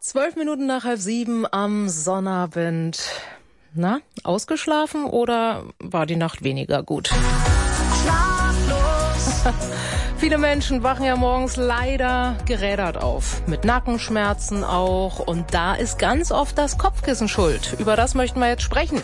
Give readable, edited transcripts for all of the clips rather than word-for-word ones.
12 Minuten nach 6:30 am Sonnabend. Na, ausgeschlafen oder war die Nacht weniger gut? Schlaflos. Viele Menschen wachen ja morgens leider gerädert auf. Mit Nackenschmerzen auch. Und da ist ganz oft das Kopfkissen schuld. Über das möchten wir jetzt sprechen.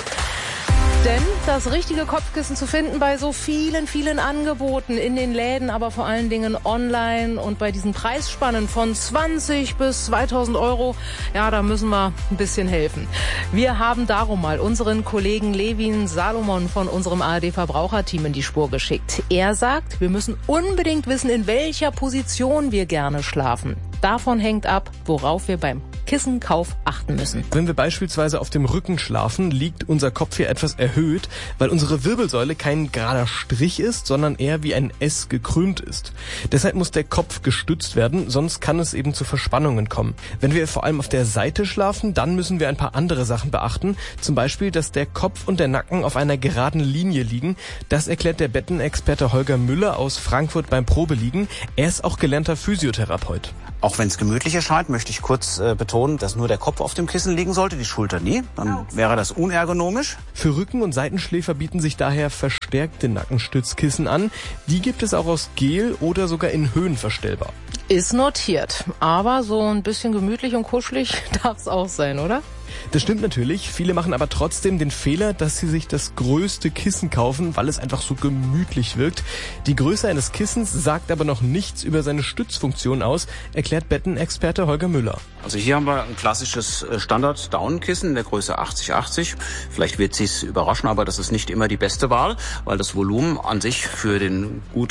Denn das richtige Kopfkissen zu finden bei so vielen Angeboten in den Läden, aber vor allen Dingen online und bei diesen Preisspannen von 20 bis 2000 Euro, ja, da müssen wir ein bisschen helfen. Wir haben darum mal unseren Kollegen Levin Salomon von unserem ARD-Verbraucherteam in die Spur geschickt. Er sagt, wir müssen unbedingt wissen, in welcher Position wir gerne schlafen. Davon hängt ab, worauf wir beim Kissenkauf achten müssen. Wenn wir beispielsweise auf dem Rücken schlafen, liegt unser Kopf hier etwas erhöht, weil unsere Wirbelsäule kein gerader Strich ist, sondern eher wie ein S gekrümmt ist. Deshalb muss der Kopf gestützt werden, sonst kann es eben zu Verspannungen kommen. Wenn wir vor allem auf der Seite schlafen, dann müssen wir ein paar andere Sachen beachten. Zum Beispiel, dass der Kopf und der Nacken auf einer geraden Linie liegen. Das erklärt der Bettenexperte Holger Müller aus Frankfurt beim Probeliegen. Er ist auch gelernter Physiotherapeut. Auch wenn es gemütlich erscheint, möchte ich kurz betonen, dass nur der Kopf auf dem Kissen liegen sollte, die Schulter nie. Dann wäre das unergonomisch. Für Rücken- und Seitenschläfer bieten sich daher verstärkte Nackenstützkissen an. Die gibt es auch aus Gel oder sogar in Höhen verstellbar. Ist notiert. Aber so ein bisschen gemütlich und kuschelig darf es auch sein, oder? Das stimmt natürlich. Viele machen aber trotzdem den Fehler, dass sie sich das größte Kissen kaufen, weil es einfach so gemütlich wirkt. Die Größe eines Kissens sagt aber noch nichts über seine Stützfunktion aus, erklärt Bettenexperte Holger Müller. Also hier haben wir ein klassisches Standard-Down-Kissen in der Größe 80/80. Vielleicht wird Sie es überraschen, aber das ist nicht immer die beste Wahl, weil das Volumen an sich für die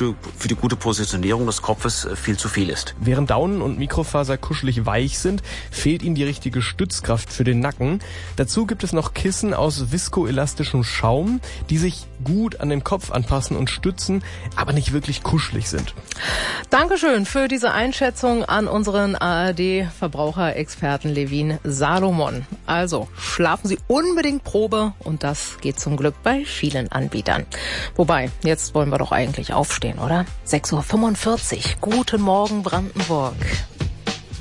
gute Positionierung des Kopfes viel zu viel ist. Während Daunen und Mikrofaser kuschelig weich sind, fehlt ihnen die richtige Stützkraft für den Nacken. Dazu gibt es noch Kissen aus viskoelastischem Schaum, die sich gut an den Kopf anpassen und stützen, aber nicht wirklich kuschelig sind. Dankeschön für diese Einschätzung an unseren ARD-Verbraucherexperten Levin Salomon. Also schlafen Sie unbedingt Probe und das geht zum Glück bei vielen Anbietern. Wobei, jetzt wollen wir doch eigentlich aufstehen, oder? 6:45 Uhr. Guten Morgen, Brandenburg.